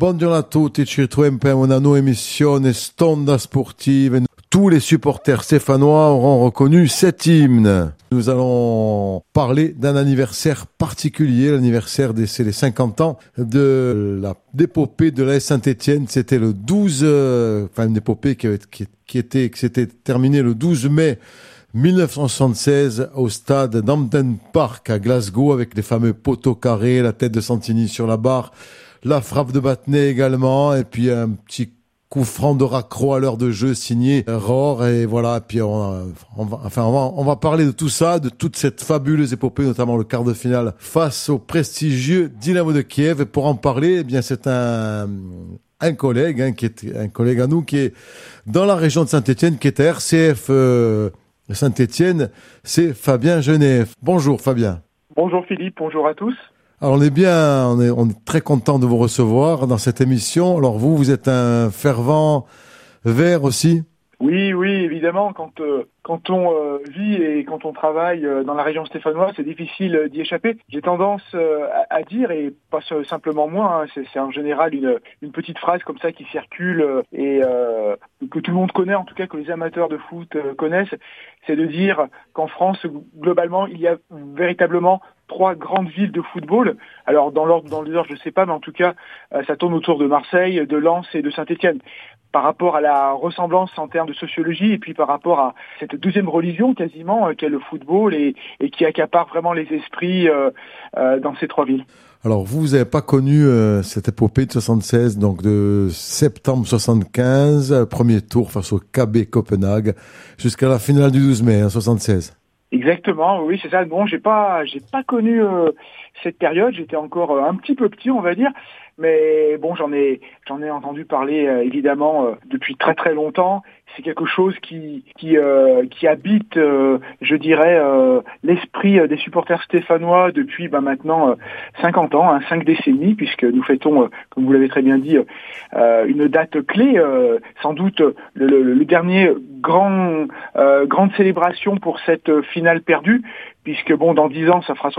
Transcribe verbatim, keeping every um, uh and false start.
Buongiorno a tutti, ci ritroviamo per una nuova emissione Stonda Sportive. Tous les supporters stéphanois auront reconnu cet hymne. Nous allons parler d'un anniversaire particulier, l'anniversaire des, c'est les cinquante ans de la d'épopée de l'A S Saint-Étienne. C'était le douze, euh, enfin une épopée qui, qui, qui était, qui s'était terminée le douze mai mille neuf cent soixante-seize au stade d'Hampden Park à Glasgow avec les fameux poteaux carrés, la tête de Santini sur la barre, la frappe de Battenet également, et puis un petit coup franc de Racro à l'heure de jeu signé Rohr, et voilà. Et puis on, on va, enfin on va, on va parler de tout ça, de toute cette fabuleuse épopée, notamment le quart de finale face au prestigieux Dynamo de Kiev. Et pour en parler, eh bien c'est un un collègue, hein, qui est un collègue à nous qui est dans la région de Saint-Étienne, qui est à R C F euh, Saint-Étienne, c'est Fabien Genet. Bonjour Fabien. Bonjour Philippe, bonjour à tous. Alors on est bien, on est, on est très content de vous recevoir dans cette émission. Alors vous, vous êtes un fervent vert aussi ? Oui, oui, évidemment, quand euh, quand on euh, vit et quand on travaille euh, dans la région stéphanoise, c'est difficile euh, d'y échapper. J'ai tendance euh, à, à dire, et pas simplement moi, hein, c'est, c'est en général une, une petite phrase comme ça qui circule euh, et euh, que tout le monde connaît, en tout cas que les amateurs de foot euh, connaissent, c'est de dire qu'en France, globalement, il y a véritablement trois grandes villes de football. Alors dans l'ordre, dans l'ordre, je sais pas, mais en tout cas, euh, ça tourne autour de Marseille, de Lens et de Saint-Étienne. Par rapport à la ressemblance en termes de sociologie et puis par rapport à cette deuxième religion quasiment euh, qu'est le football et, et qui accapare vraiment les esprits euh, euh, dans ces trois villes. Alors vous, vous n'avez pas connu euh, cette épopée de soixante-seize, donc de septembre soixante-quinze, premier tour face au K B Copenhague, jusqu'à la finale du douze mai hein, soixante-seize. Exactement, oui, c'est ça. Bon, j'ai pas, j'ai pas connu euh, cette période. J'étais encore euh, un petit peu petit, on va dire. Mais bon, j'en ai, j'en ai entendu parler euh, évidemment euh, depuis très très longtemps. C'est quelque chose qui, qui, euh, qui habite, euh, je dirais, euh, l'esprit euh, des supporters stéphanois depuis bah, maintenant euh, cinquante ans, hein, cinq décennies, puisque nous fêtons, euh, comme vous l'avez très bien dit, euh, une date clé, euh, sans doute le, le, le dernier grand, euh, grande célébration pour cette finale perdue, puisque bon, dans dix ans, ça fera